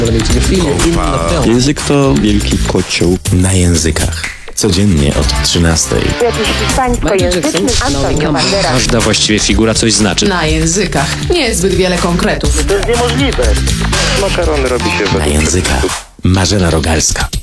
Język to wielki kocioł. Na językach. Codziennie od 13. Jakiś hiszpańskojęzyczny Antonio Banderas. Każda właściwie figura coś znaczy. Na językach. Niezbyt wiele konkretów. To jest niemożliwe. Makaron robi się Na językach. Marzena Rogalska.